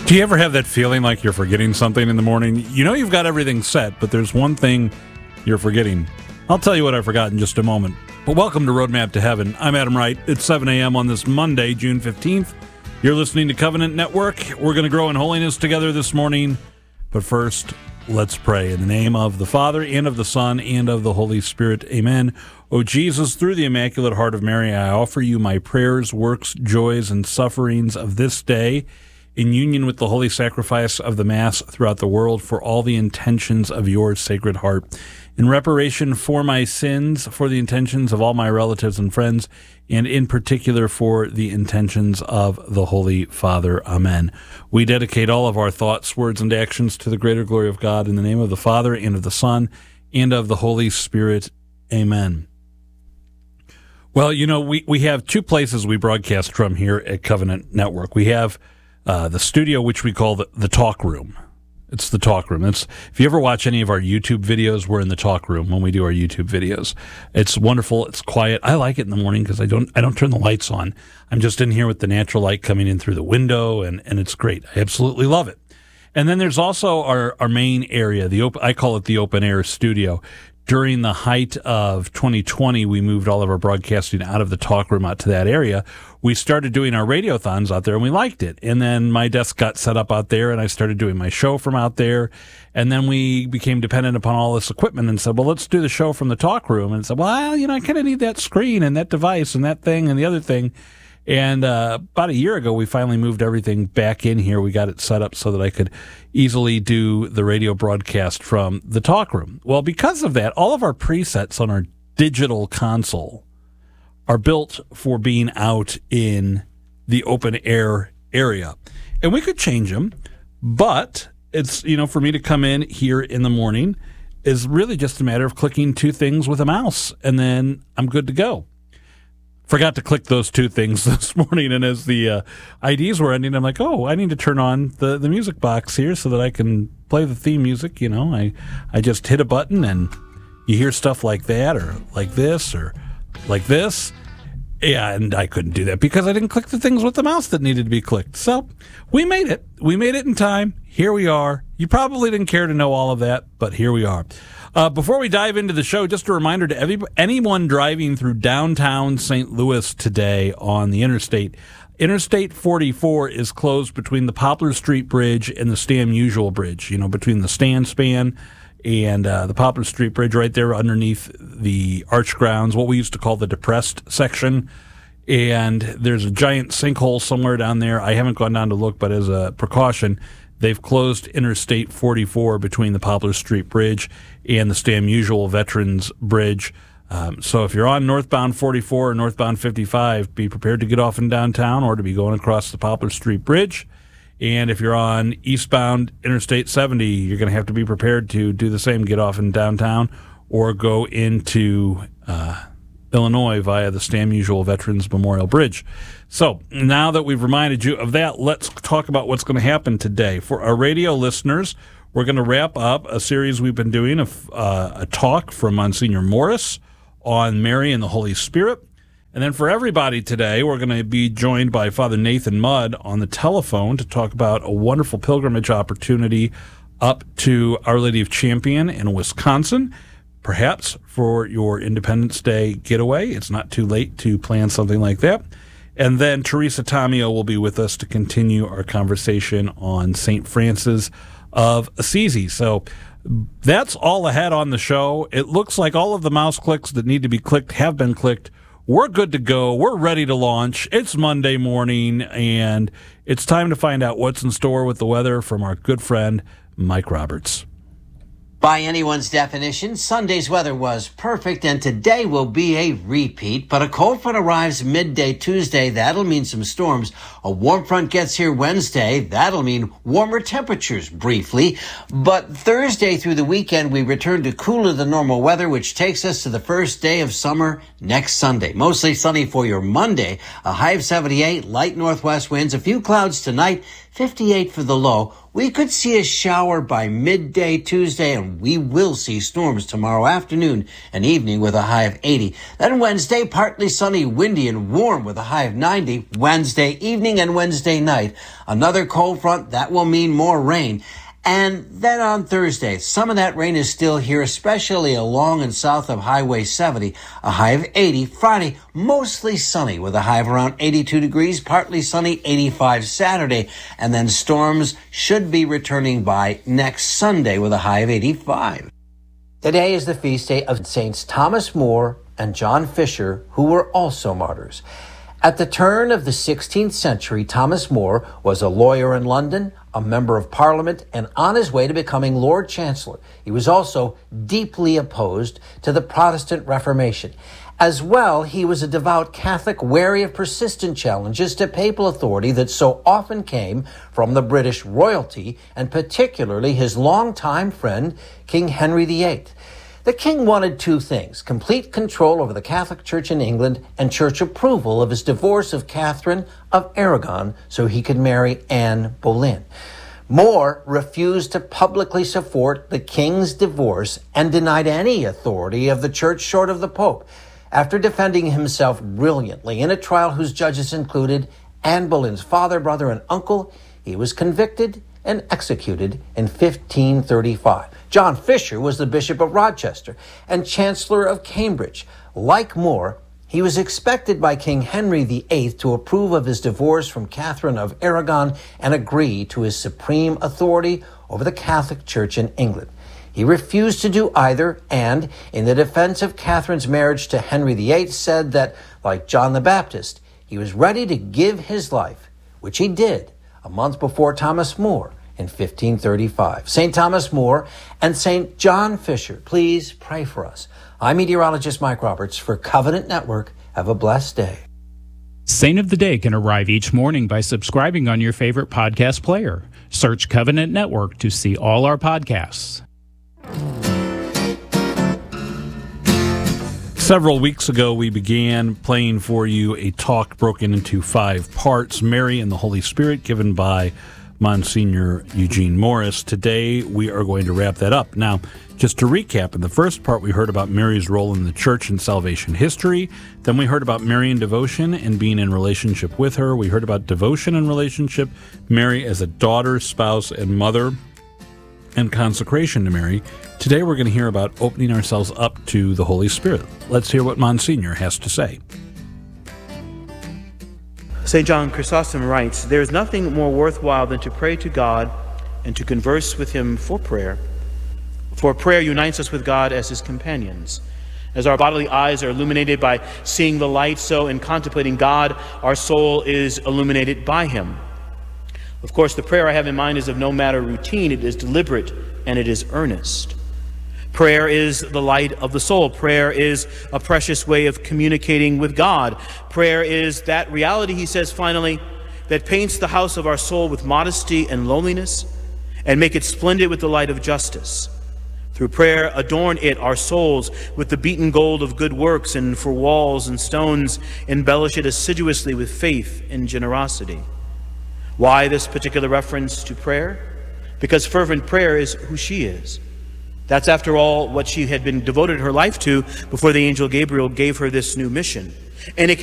Do you ever have that feeling like you're forgetting something in the morning? You know you've got everything set, but there's one thing you're forgetting. I'll tell you what I forgot in just a moment. But welcome to Roadmap to Heaven. I'm Adam Wright. It's 7 a.m. on this Monday, June 15th. You're listening to Covenant Network. We're going to grow in holiness together this morning. But first, let's pray. In the name of the Father, and of the Son, and of the Holy Spirit. Amen. O Jesus, through the Immaculate Heart of Mary, I offer you my prayers, works, joys, and sufferings of this day, in union with the holy sacrifice of the Mass throughout the world, for all the intentions of your Sacred Heart. In reparation for my sins, for the intentions of all my relatives and friends, and in particular for the intentions of the Holy Father. Amen. We dedicate all of our thoughts, words, and actions to the greater glory of God, in the name of the Father, and of the Son, and of the Holy Spirit. Amen. Well, you know, we have two places we broadcast from here at Covenant Network. We have the studio, which we call the Talk Room. It's the Talk Room. If you ever watch any of our YouTube videos, we're in the Talk Room when we do our YouTube videos. It's wonderful. It's quiet. I like it in the morning because I don't turn the lights on. I'm just in here with the natural light coming in through the window, and it's great. I absolutely love it. And then there's also our main area. I call it the open air studio. During the height of 2020, we moved all of our broadcasting out of the Talk Room out to that area. We started doing our radiothons out there, and we liked it. And then my desk got set up out there, and I started doing my show from out there. And then we became dependent upon all this equipment and said, well, let's do the show from the Talk Room. And said, well, you know, I kind of need that screen and that device and that thing and the other thing. And about a year ago, we finally moved everything back in here. We got it set up so that I could easily do the radio broadcast from the Talk Room. Well, because of that, all of our presets on our digital console are built for being out in the open air area. And we could change them, but it's, you know, for me to come in here in the morning is really just a matter of clicking two things with a mouse, and then I'm good to go. Forgot to click those two things this morning, and as the IDs were ending, I'm like, oh, I need to turn on the music box here so that I can play the theme music. You know, I just hit a button, and you hear stuff like that, or like this, or like this. Yeah, and I couldn't do that because I didn't click the things with the mouse that needed to be clicked. So we made it. We made it in time. Here we are. You probably didn't care to know all of that, but here we are. Before we dive into the show, just a reminder to anyone driving through downtown St. Louis today on the interstate. Interstate 44 is closed between the Poplar Street Bridge and the Stan Musial Bridge, you know, between the Stan Span and the Poplar Street Bridge, right there underneath the arch grounds, what we used to call the depressed section. And there's a giant sinkhole somewhere down there. I haven't gone down to look, but as a precaution, they've closed Interstate 44 between the Poplar Street Bridge and the Stan Musial Veterans Bridge. So if you're on northbound 44 or northbound 55, be prepared to get off in downtown or to be going across the Poplar Street Bridge. And if you're on eastbound Interstate 70, you're going to have to be prepared to do the same, get off in downtown or go into Illinois via the Stan Musial Veterans Memorial Bridge. So now that we've reminded you of that, let's talk about what's going to happen today. For our radio listeners, we're going to wrap up a series we've been doing of a talk from Monsignor Morris on Mary and the Holy Spirit. And then for everybody today, we're going to be joined by Father Nathan Mudd on the telephone to talk about a wonderful pilgrimage opportunity up to Our Lady of Champion in Wisconsin. Perhaps for your Independence Day getaway, it's not too late to plan something like that. And then Teresa Tomeo will be with us to continue our conversation on St. Francis of Assisi. So that's all ahead on the show. It looks like all of the mouse clicks that need to be clicked have been clicked. We're good to go. We're ready to launch. It's Monday morning, and it's time to find out what's in store with the weather from our good friend, Mike Roberts. By anyone's definition, Sunday's weather was perfect, and today will be a repeat. But a cold front arrives midday Tuesday. That'll mean some storms. A warm front gets here Wednesday. That'll mean warmer temperatures briefly. But Thursday through the weekend, we return to cooler than normal weather, which takes us to the first day of summer next Sunday. Mostly sunny for your Monday. A high of 78, light northwest winds, a few clouds tonight, 58 for the low. We could see a shower by midday Tuesday, and we will see storms tomorrow afternoon and evening with a high of 80. Then Wednesday, partly sunny, windy, and warm with a high of 90. Wednesday evening and Wednesday night, another cold front. That will mean more rain. And then on Thursday, some of that rain is still here, especially along and south of Highway 70, a high of 80. Friday, mostly sunny with a high of around 82 degrees, partly sunny, 85 Saturday. And then storms should be returning by next Sunday with a high of 85. Today is the feast day of Saints Thomas More and John Fisher, who were also martyrs. At the turn of the 16th century, Thomas More was a lawyer in London, a member of Parliament, and on his way to becoming Lord Chancellor. He was also deeply opposed to the Protestant Reformation. As well, he was a devout Catholic, wary of persistent challenges to papal authority that so often came from the British royalty, and particularly his longtime friend, King Henry VIII. The king wanted two things: complete control over the Catholic Church in England and church approval of his divorce of Catherine of Aragon so he could marry Anne Boleyn. More refused to publicly support the king's divorce and denied any authority of the church short of the Pope. After defending himself brilliantly in a trial whose judges included Anne Boleyn's father, brother, and uncle, he was convicted and executed in 1535. John Fisher was the Bishop of Rochester and Chancellor of Cambridge. Like More, he was expected by King Henry VIII to approve of his divorce from Catherine of Aragon and agree to his supreme authority over the Catholic Church in England. He refused to do either, and in the defense of Catherine's marriage to Henry VIII said that, like John the Baptist, he was ready to give his life, which he did a month before Thomas More in 1535. St. Thomas More and St. John Fisher, please pray for us. I'm meteorologist Mike Roberts for Covenant Network. Have a blessed day. Saint of the Day can arrive each morning by subscribing on your favorite podcast player. Search Covenant Network to see all our podcasts. Several weeks ago, we began playing for you a talk broken into 5 parts, Mary and the Holy Spirit, given by Monsignor Eugene Morris. Today, we are going to wrap that up. Now, just to recap, in the first part, we heard about Mary's role in the church and salvation history. Then we heard about Mary and devotion and being in relationship with her. We heard about devotion and relationship, Mary as a daughter, spouse, and mother, and consecration to Mary. Today we're going to hear about opening ourselves up to the Holy Spirit. Let's hear what Monsignor has to say. St. John Chrysostom writes, "There is nothing more worthwhile than to pray to God and to converse with Him for prayer. For prayer unites us with God as His companions. As our bodily eyes are illuminated by seeing the light, so in contemplating God, our soul is illuminated by Him." Of course, the prayer I have in mind is of no matter routine. It is deliberate and it is earnest. Prayer is the light of the soul. Prayer is a precious way of communicating with God. Prayer is that reality, he says finally, that paints the house of our soul with modesty and loneliness and make it splendid with the light of justice. Through prayer, adorn it, our souls, with the beaten gold of good works, and for walls and stones, embellish it assiduously with faith and generosity. Why this particular reference to prayer? Because fervent prayer is who she is. That's, after all, what she had been devoted her life to before the angel Gabriel gave her this new mission. And it